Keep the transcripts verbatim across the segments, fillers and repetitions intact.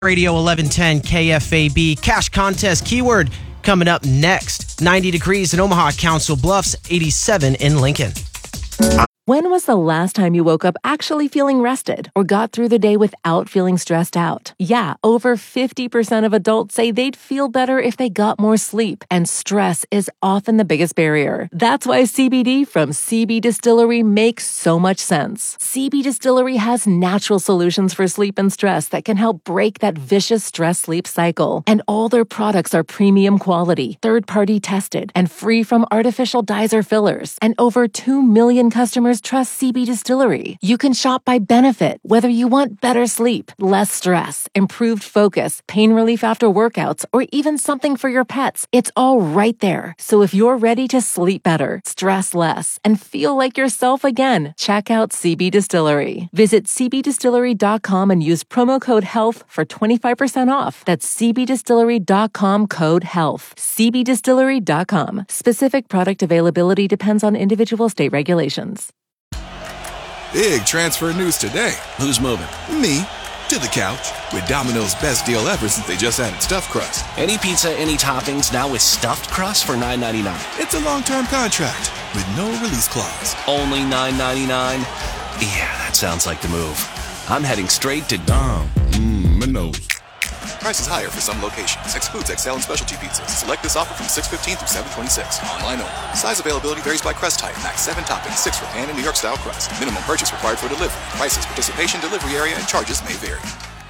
Radio eleven ten K F A B cash contest keyword coming up next. ninety degrees in Omaha, Council Bluffs, eighty-seven in Lincoln. When was the last time you woke up actually feeling rested or got through the day without feeling stressed out? Yeah, over fifty percent of adults say they'd feel better if they got more sleep, and stress is often the biggest barrier. That's why C B D from C B Distillery makes so much sense. C B Distillery has natural solutions for sleep and stress that can help break that vicious stress-sleep cycle. And all their products are premium quality, third-party tested, and free from artificial dyes or fillers. And over two million customers trust C B Distillery. You can shop by benefit, whether you want better sleep, less stress, improved focus, pain relief after workouts, or even something for your pets. It's all right there. So if you're ready to sleep better, stress less, and feel like yourself again, check out C B Distillery. Visit c b distillery dot com and use promo code HEALTH for twenty-five percent off. That's c b distillery dot com code HEALTH. c b distillery dot com. Specific product availability depends on individual state regulations. Big transfer news today. Who's moving? Me. To the couch. With Domino's best deal ever since they just added stuffed crust. Any pizza, any toppings, now with stuffed crust for nine ninety-nine. It's a long-term contract with no release clause. Only nine ninety-nine? Yeah, that sounds like the move. I'm heading straight to Dom. Mmm, Prices higher for some locations. Excludes X L and specialty pizzas. Select this offer from six fifteen through seven twenty-six. Online only. Size availability varies by crust type. Max seven toppings, six for pan and New York style crust. Minimum purchase required for delivery. Prices, participation, delivery area, and charges may vary.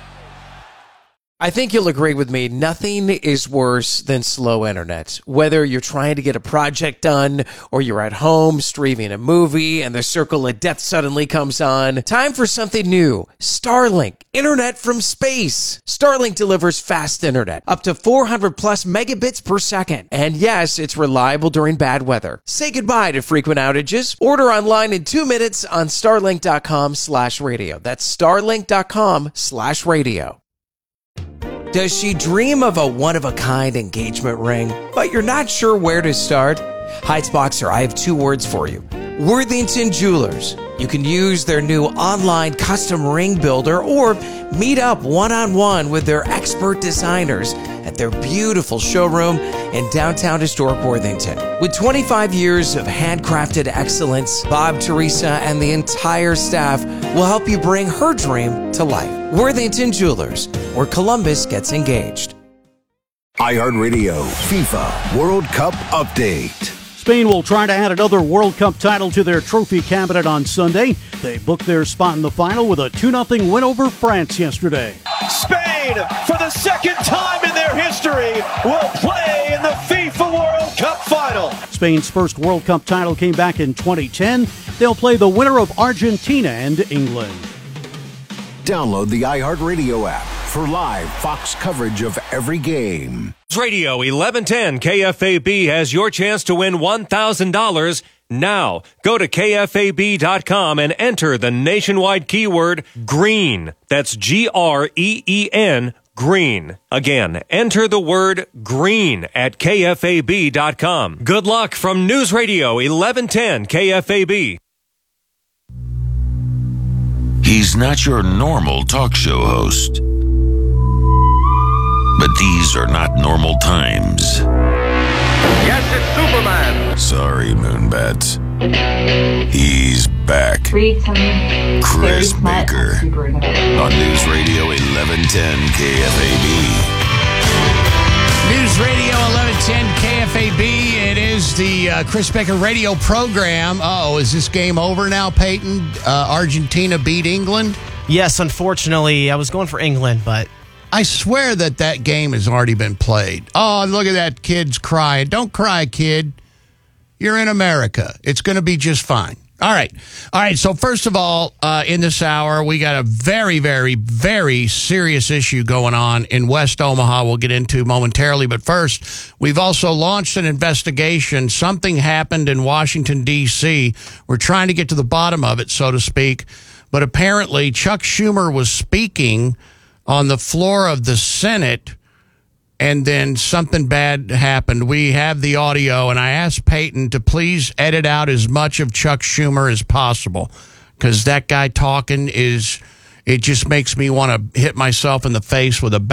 I think you'll agree with me, nothing is worse than slow internet. Whether you're trying to get a project done or you're at home streaming a movie and the circle of death suddenly comes on, time for something new. Starlink, internet from space. Starlink delivers fast internet, up to four hundred plus megabits per second. And yes, it's reliable during bad weather. Say goodbye to frequent outages. Order online in two minutes on starlink.com slash radio. That's starlink.com slash radio. Does she dream of a one-of-a-kind engagement ring, but you're not sure where to start? Heights Boxer, I have two words for you. Worthington Jewelers. You can use their new online custom ring builder or meet up one-on-one with their expert designers at their beautiful showroom in downtown historic Worthington. With twenty-five years of handcrafted excellence, Bob, Teresa, and the entire staff will help you bring her dream to life. Worthington Jewelers, where Columbus gets engaged. iHeartRadio FIFA World Cup Update. Spain will try to add another World Cup title to their trophy cabinet on Sunday. They booked their spot in the final with a two nothing win over France yesterday. Spain, for the second time in their history, will play in the FIFA World Cup final. Spain's first World Cup title came back in twenty ten. They'll play the winner of Argentina and England. Download the iHeartRadio app for live Fox coverage of every game. Radio eleven ten K F A B has your chance to win one thousand dollars now. Go to K F A B dot com and enter the nationwide keyword GREEN. That's G R E E N, green. Again, enter the word GREEN at K F A B dot com. Good luck from News Radio eleven ten K F A B. He's not your normal talk show host. But these are not normal times. Yes, it's Superman. Sorry, Moonbats. He's back. Read some Chris Baker on News Radio eleven ten K F A B. News Radio eleven ten K F A B. It is the uh, Chris Baker radio program. Uh-oh, is this game over now, Peyton? Uh, Argentina beat England? Yes, unfortunately. I was going for England, but... I swear that that game has already been played. Oh, look at that kid's crying. Don't cry, kid. You're in America. It's going to be just fine. All right. All right. So first of all, uh, in this hour, we got a very, very, very serious issue going on in West Omaha we'll get into momentarily. But first, we've also launched an investigation. Something happened in Washington, D C We're trying to get to the bottom of it, so to speak. But apparently, Chuck Schumer was speaking on the floor of the Senate, and then something bad happened. We have the audio, and I asked Peyton to please edit out as much of Chuck Schumer as possible, because that guy talking is it just makes me want to hit myself in the face with a